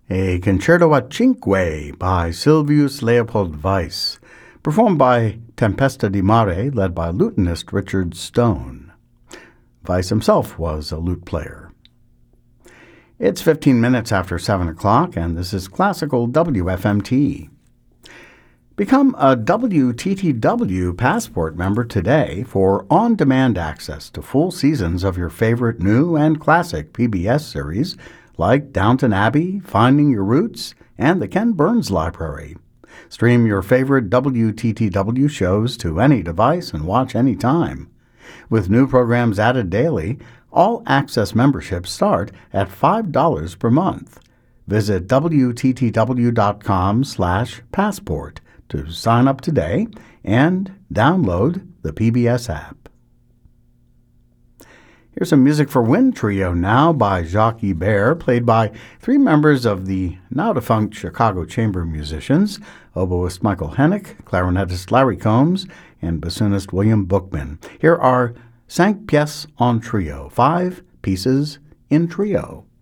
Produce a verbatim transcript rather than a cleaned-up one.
A Concerto a Cinque by Silvius Leopold Weiss, performed by Tempesta di Mare, led by lutenist Richard Stone. Weiss himself was a lute player. It's fifteen minutes after seven o'clock, and this is Classical W F M T. Become a W T T W Passport member today for on-demand access to full seasons of your favorite new and classic P B S series like Downton Abbey, Finding Your Roots, and the Ken Burns Library. Stream your favorite W T T W shows to any device and watch anytime. With new programs added daily, all access memberships start at five dollars per month. Visit W T T W dot com slash passport to sign up today and download the P B S app. Here's some music for wind trio now by Jacques Ibert, played by three members of the now-defunct Chicago Chamber Musicians, oboist Michael Hennick, clarinetist Larry Combs, and bassoonist William Bookman. Here are Cinq pièces en trio, five pieces in trio.